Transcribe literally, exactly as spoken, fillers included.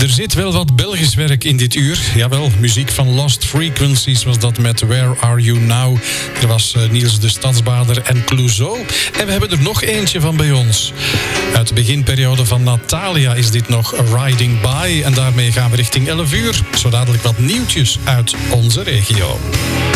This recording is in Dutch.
Er zit wel wat Belgisch werk in dit uur. Jawel, muziek van Lost Frequencies was dat met Where Are You Now. Er was uh, Niels de Stadsbader en Clouseau. En we hebben er nog eentje van bij ons. Uit de beginperiode van Natalia is dit nog Riding By. En daarmee gaan we richting elf uur. Zo dadelijk wat nieuwtjes uit onze regio.